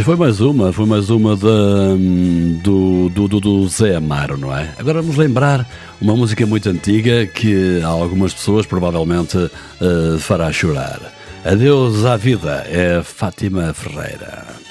E foi mais uma do Zé Amaro, não é? Agora vamos lembrar uma música muito antiga que a algumas pessoas provavelmente fará chorar. Adeus à vida, é Fátima Ferreira.